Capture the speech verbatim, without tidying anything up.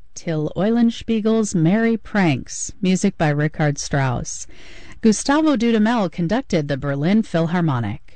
Till Eulenspiegel's Merry Pranks, music by Richard Strauss. Gustavo Dudamel conducted the Berlin Philharmonic.